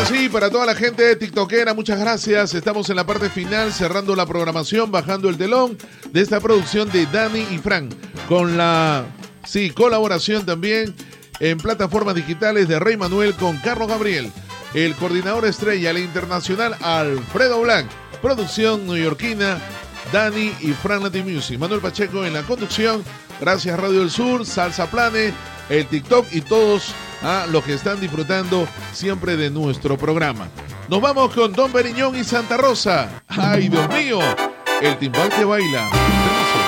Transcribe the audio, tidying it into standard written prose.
Sí, para toda la gente tiktokera, muchas gracias. Estamos en la parte final, cerrando la programación, bajando el telón de esta producción de Dani y Fran, con la colaboración también en plataformas digitales de Rey Manuel con Carlos Gabriel, el coordinador estrella, el internacional Alfredo Blanc, producción neoyorquina, Dani y Fran Latin Music, Manuel Pacheco en la conducción, gracias Radio del Sur, Salsa Plane, el TikTok y todos los que están disfrutando siempre de nuestro programa. Nos vamos con Don Beriñón y Santa Rosa. ¡Ay, Dios mío! El timbal que baila.